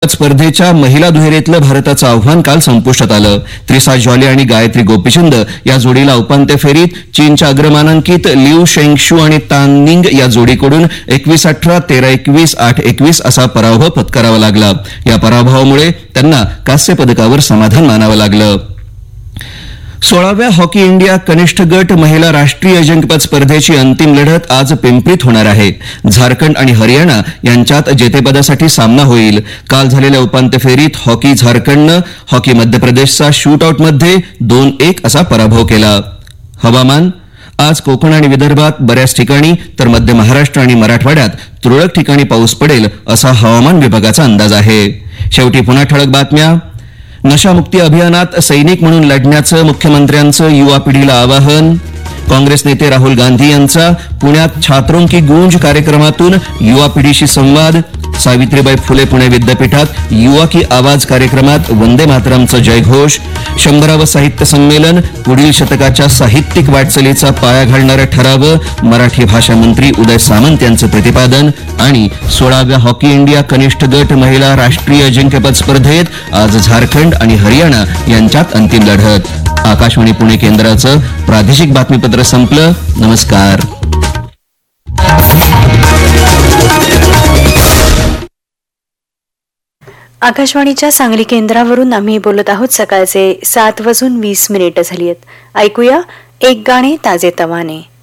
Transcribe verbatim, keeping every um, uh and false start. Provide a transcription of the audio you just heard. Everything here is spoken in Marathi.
अजिंक्यपद स्पर्धेच्या महिला दुहेरीतलं भारताचं आव्हान काल संपुष्टात आलं. त्रिसा जॉली आणि गायत्री गोपीचंद या जोडीला उपांत्य फेरीत चीनच्या अग्रमानांकित लिऊ शेंगशू आणि तान निंग या जोडीकडून एकवीस अठरा, तेरा एकवीस, आठ एकवीस असा पराभव पत्करावा लागला. या पराभवामुळे त्यांना कांस्य पदकावर समाधान मानावं लागलं. सोळाव्या हॉकी इंडिया कनिष्ठ गट महिला राष्ट्रीय अजिंक्यपद स्पर्धेची अंतिम लढत आज पिंपरीत होणार आहे. झारखंड आणि हरियाणा यांच्यात जेतेपदासाठी सामना होईल. काल झालेल्या उपांत्य फेरीत हॉकी झारखंडनं हॉकी मध्य प्रदेशचा शूटआउटमध्ये दोन एक असा पराभव केला. हवामान. आज कोकण आणि विदर्भात बऱ्याच ठिकाणी तर मध्य महाराष्ट्र आणि मराठवाड्यात तुरळक ठिकाणी पाऊस पडेल असा हवामान विभागाचा अंदाज आहे. शेवटी पुन्हा ठळक बातम्या. नशामुक्ती अभियानात सैनिक म्हणून लढण्याचं मुख्यमंत्र्यांचं युवा पिढीला आवाहन. काँग्रेस नेते राहुल गांधी यांचा पुण्यात छात्रों की गूंज कार्यक्रमातून युवा पिढीशी संवाद. सावित्रीबाई फुले पुणे विद्यापीठात युवा की आवाज कार्यक्रमात वंदे मातरमचा जयघोष. शंभरावं साहित्य संमेलन पुढील शतकाच्या साहित्यिक वाटचालीचा पाया घालणारं ठरावं. मराठी भाषा मंत्री उदय सामंत यांचं प्रतिपादन. आणि सोळाव्या हॉकी इंडिया कनिष्ठ गट महिला राष्ट्रीय अजिंक्यपद स्पर्धेत आज झारखंड आणि हरियाणा यांच्यात अंतिम लढत. आकाशवाणी पुणे केंद्राचं प्रादेशिक बातमीपत्र संपलं. नमस्कार. आकाशवाणीच्या सांगली केंद्रावरून आम्ही बोलत आहोत. सकाळचे सात वाजून वीस मिनिटं झाली आहेत. ऐकूया एक गाणे ताजे तवाने.